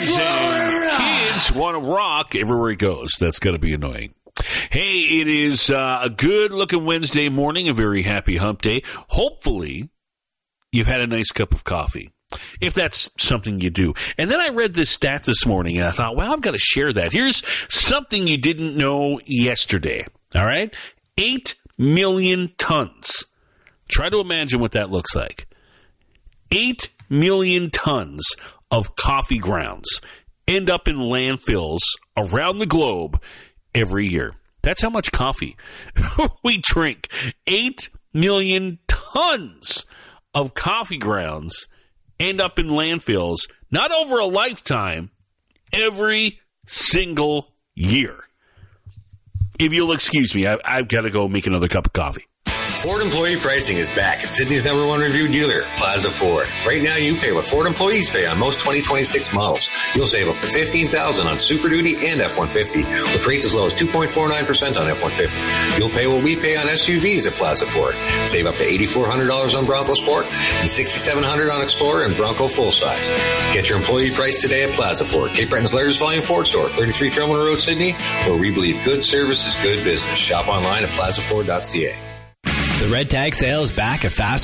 Kids want to rock everywhere he goes. That's got to be annoying. Hey, it is a good-looking Wednesday morning, a very happy hump day. Hopefully, you've had a nice cup of coffee, if that's something you do. And then I read this stat this morning, and I thought, well, I've got to share that. Here's something you didn't know yesterday, all right? 8 million tons. Try to imagine what that looks like. 8 million tons of coffee grounds end up in landfills around the globe every year. That's how much coffee we drink. 8 million tons of coffee grounds end up in landfills, not over a lifetime, every single year. If you'll excuse me, I've got to go make another cup of coffee. Ford employee pricing is back at Sydney's #1 review dealer, Plaza Ford. Right now, you pay what Ford employees pay on most 2026 models. You'll save up to $15,000 on Super Duty and F-150, with rates as low as 2.49% on F-150. You'll pay what we pay on SUVs at Plaza Ford. Save up to $8,400 on Bronco Sport and $6,700 on Explorer and Bronco full size. Get your employee price today at Plaza Ford, Cape Breton's largest volume Ford store, 33 Terminal Road, Sydney, where we believe good service is good business. Shop online at plazaford.ca. The Red Tag sale is back at Fast